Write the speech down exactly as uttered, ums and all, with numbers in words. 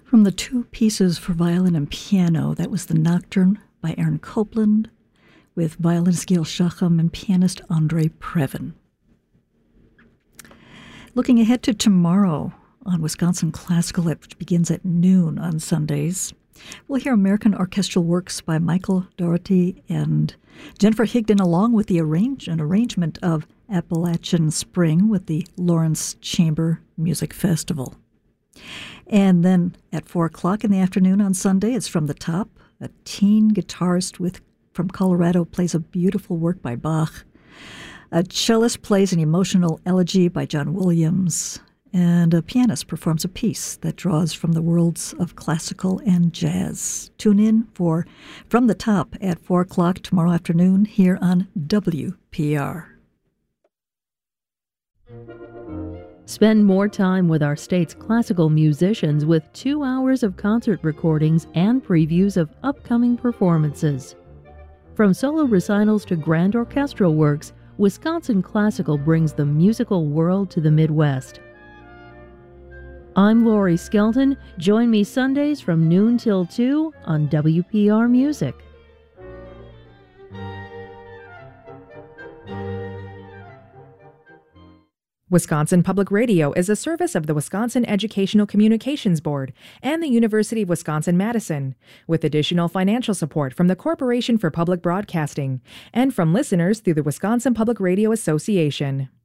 From the two pieces for violin and piano, that was the Nocturne by Aaron Copland with violinist Gil Shacham and pianist Andre Previn. Looking ahead to tomorrow on Wisconsin Classical, which begins at noon on Sundays, we'll hear American orchestral works by Michael Dougherty and Jennifer Higdon, along with the arrange, an arrangement of Appalachian Spring with the Lawrence Chamber Music Festival. And then at four o'clock in the afternoon on Sunday, it's From the Top. A teen guitarist with from Colorado plays a beautiful work by Bach. A cellist plays an emotional elegy by John Williams. And a pianist performs a piece that draws from the worlds of classical and jazz. Tune in for From the Top at four o'clock tomorrow afternoon here on W P R. Spend more time with our state's classical musicians with two hours of concert recordings and previews of upcoming performances. From solo recitals to grand orchestral works, Wisconsin Classical brings the musical world to the Midwest. I'm Lori Skelton. Join me Sundays from noon till two on W P R Music. Wisconsin Public Radio is a service of the Wisconsin Educational Communications Board and the University of Wisconsin-Madison, with additional financial support from the Corporation for Public Broadcasting and from listeners through the Wisconsin Public Radio Association.